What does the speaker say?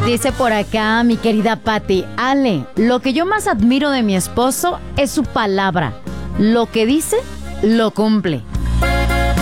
Dice por acá mi querida Patti: Ale, lo que yo más admiro de mi esposo es su palabra. Lo que dice, lo cumple.